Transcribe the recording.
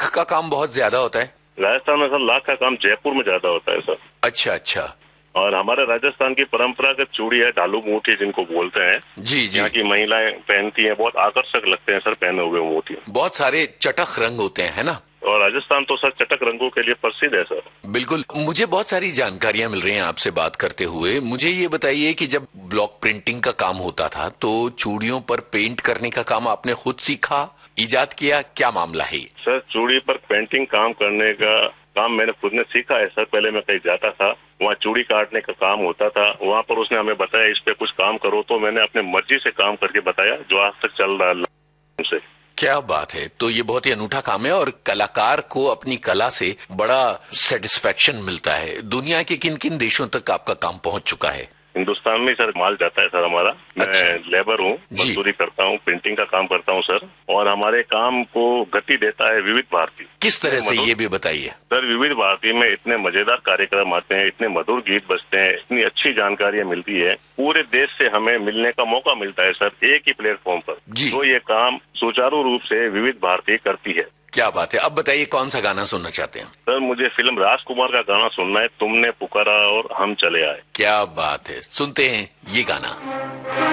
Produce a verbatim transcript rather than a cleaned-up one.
का काम बहुत ज्यादा होता है? राजस्थान में सर लाख का काम जयपुर में ज्यादा होता है सर। अच्छा अच्छा। और हमारे राजस्थान की परंपरागत चूड़ी है ढालू अंगूठी जिनको बोलते हैं। जी जी। यहाँ की महिलाएं पहनती हैं, बहुत आकर्षक लगते हैं सर पहने हुए अंगूठी। बहुत सारे चटक रंग होते हैं, है ना? और राजस्थान तो सर चटक रंगों के लिए प्रसिद्ध है सर। बिल्कुल। मुझे बहुत सारी जानकारियां मिल रही हैं आपसे बात करते हुए। मुझे ये बताइए कि जब ब्लॉक प्रिंटिंग का काम होता था तो चूड़ियों पर पेंट करने का काम आपने खुद सीखा, इजाद किया, क्या मामला है? सर चूड़ी पर पेंटिंग काम करने का काम मैंने खुद ने सीखा है सर। पहले मैं कहीं जाता था, वहाँ चूड़ी काटने का काम होता था, वहाँ पर उसने हमें बताया इस पे कुछ काम करो, तो मैंने अपने मर्जी से काम करके बताया जो आज तक चल रहा है उसे। क्या बात है। तो ये बहुत ही अनूठा काम है और कलाकार को अपनी कला से बड़ा सेटिस्फेक्शन मिलता है। दुनिया के किन किन देशों तक आपका काम पहुंच चुका है? हिंदुस्तान में सर माल जाता है सर हमारा। अच्छा। मैं लेबर हूँ, मजदूरी करता हूँ, प्रिंटिंग का काम करता हूँ सर। और हमारे काम को गति देता है विविध भारती। किस तरह से, ये भी बताइए। सर विविध भारती में इतने मजेदार कार्यक्रम आते हैं, इतने मधुर गीत बजते हैं, इतनी अच्छी जानकारियां मिलती है, पूरे देश से हमें मिलने का मौका मिलता है सर एक ही प्लेटफॉर्म पर। तो ये काम सुचारू रूप से विविध भारती करती है। क्या बात है। अब बताइए कौन सा गाना सुनना चाहते हैं? सर मुझे फिल्म राजकुमार का गाना सुनना है, तुमने पुकारा और हम चले आए। क्या बात है, सुनते हैं ये गाना।